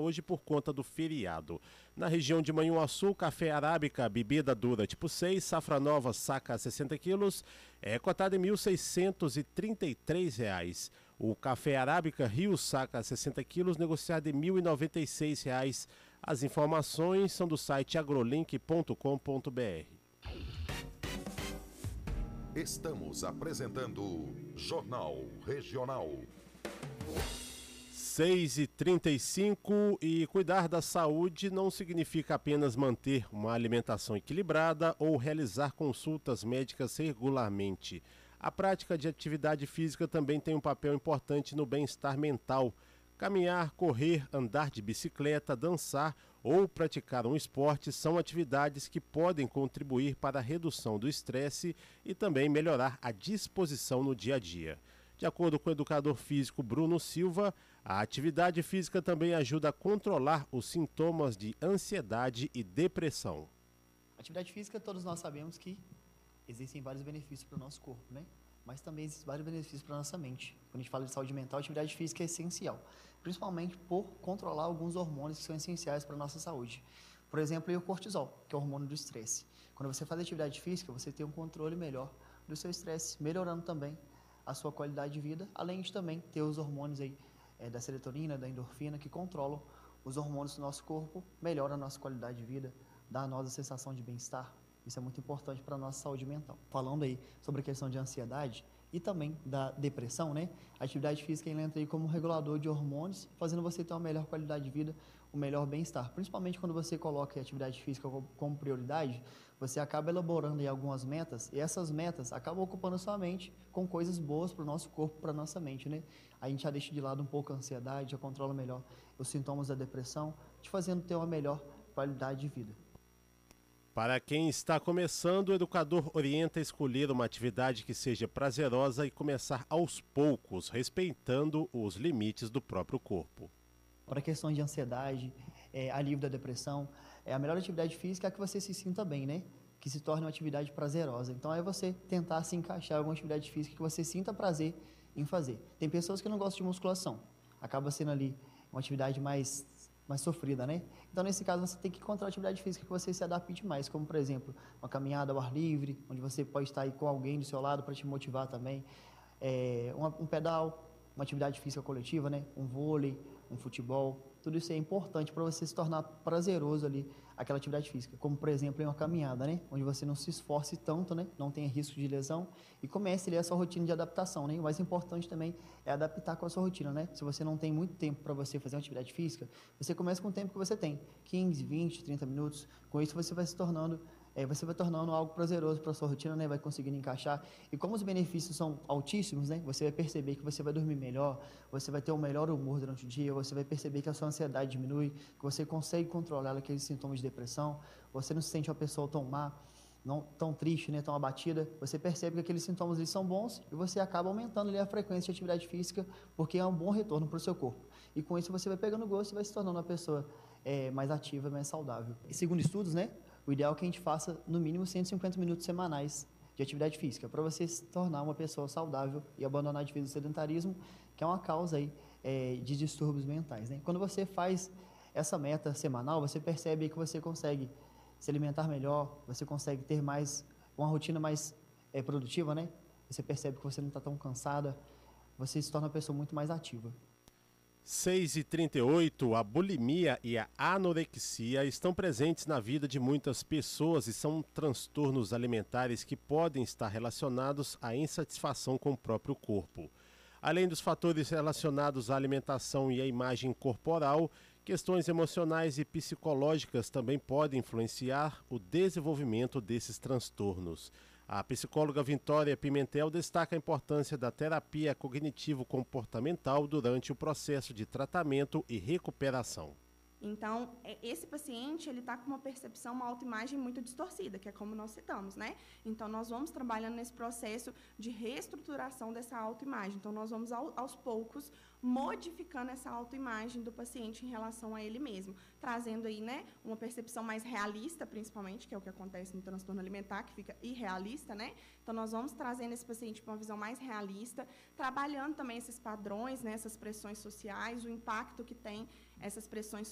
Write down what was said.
hoje por conta do feriado. Na região de Manhuaçu, café arábica, bebida dura tipo 6, safra nova, saca 60 quilos, é cotado em R$ 1.633. O café arábica Rio saca 60 quilos, negociado em R$ 1.096. As informações são do site agrolink.com.br. Estamos apresentando Jornal Regional. 6h35, e cuidar da saúde não significa apenas manter uma alimentação equilibrada ou realizar consultas médicas regularmente. A prática de atividade física também tem um papel importante no bem-estar mental. Caminhar, correr, andar de bicicleta, dançar ou praticar um esporte são atividades que podem contribuir para a redução do estresse e também melhorar a disposição no dia a dia. De acordo com o educador físico Bruno Silva, a atividade física também ajuda a controlar os sintomas de ansiedade e depressão. Atividade física, todos nós sabemos que existem vários benefícios para o nosso corpo, né? Mas também existem vários benefícios para a nossa mente. Quando a gente fala de saúde mental, a atividade física é essencial, principalmente por controlar alguns hormônios que são essenciais para a nossa saúde. Por exemplo, o cortisol, que é o hormônio do estresse. Quando você faz atividade física, você tem um controle melhor do seu estresse, melhorando também a sua qualidade de vida, além de também ter os hormônios aí, da serotonina, da endorfina, que controlam os hormônios do nosso corpo, melhoram a nossa qualidade de vida, dá a nós a sensação de bem-estar. Isso é muito importante para a nossa saúde mental. Falando aí sobre a questão de ansiedade e também da depressão, né? A atividade física entra aí como regulador de hormônios, fazendo você ter uma melhor qualidade de vida, um melhor bem-estar. Principalmente quando você coloca a atividade física como prioridade, você acaba elaborando aí algumas metas, e essas metas acabam ocupando a sua mente com coisas boas para o nosso corpo, para a nossa mente, né? A gente já deixa de lado um pouco a ansiedade, já controla melhor os sintomas da depressão, te fazendo ter uma melhor qualidade de vida. Para quem está começando, o educador orienta a escolher uma atividade que seja prazerosa e começar aos poucos, respeitando os limites do próprio corpo. Para questões de ansiedade, alívio da depressão, a melhor atividade física é que você se sinta bem, né? Que se torne uma atividade prazerosa. Então é você tentar se encaixar em alguma atividade física que você sinta prazer em fazer. Tem pessoas que não gostam de musculação, acaba sendo ali uma atividade mais sofrida, né? Então, nesse caso, você tem que encontrar uma atividade física que você se adapte mais, como, por exemplo, uma caminhada ao ar livre, onde você pode estar aí com alguém do seu lado para te motivar também, um pedal, uma atividade física coletiva, né? Um vôlei, um futebol, tudo isso é importante para você se tornar prazeroso ali, aquela atividade física, como, por exemplo, uma caminhada, né? Onde você não se esforce tanto, né? Não tenha risco de lesão e comece ali a sua rotina de adaptação, né? O mais importante também é adaptar com a sua rotina, né? Se você não tem muito tempo para você fazer uma atividade física, você começa com o tempo que você tem, 15, 20, 30 minutos, com isso você vai se tornando você vai tornando algo prazeroso para a sua rotina, né? Vai conseguindo encaixar. E como os benefícios são altíssimos, né? Você vai perceber que você vai dormir melhor, você vai ter um melhor humor durante o dia, você vai perceber que a sua ansiedade diminui, que você consegue controlar aqueles sintomas de depressão, você não se sente uma pessoa tão má, não tão triste, né? Tão abatida. Você percebe que aqueles sintomas eles são bons e você acaba aumentando ali a frequência de atividade física, porque é um bom retorno para o seu corpo. E com isso você vai pegando gosto e vai se tornando uma pessoa mais ativa, mais saudável. E segundo estudos, né? O ideal é que a gente faça no mínimo 150 minutos semanais de atividade física, para você se tornar uma pessoa saudável e abandonar de vez o sedentarismo, que é uma causa aí, de distúrbios mentais, né? Quando você faz essa meta semanal, você percebe que você consegue se alimentar melhor, você consegue ter uma rotina mais produtiva, né? Você percebe que você não está tão cansada, você se torna uma pessoa muito mais ativa. 6h38, a bulimia e a anorexia estão presentes na vida de muitas pessoas e são transtornos alimentares que podem estar relacionados à insatisfação com o próprio corpo. Além dos fatores relacionados à alimentação e à imagem corporal, questões emocionais e psicológicas também podem influenciar o desenvolvimento desses transtornos. A psicóloga Vitória Pimentel destaca a importância da terapia cognitivo-comportamental durante o processo de tratamento e recuperação. Então, esse paciente, ele está com uma percepção, uma autoimagem muito distorcida, que é como nós citamos, né? Então, nós vamos trabalhando nesse processo de reestruturação dessa autoimagem. Então, nós vamos, aos poucos, modificando essa autoimagem do paciente em relação a ele mesmo, trazendo aí, né, uma percepção mais realista, principalmente, que é o que acontece no transtorno alimentar, que fica irrealista, né? Então, nós vamos trazendo esse paciente para uma visão mais realista, trabalhando também esses padrões, né, essas pressões sociais, o impacto que tem essas pressões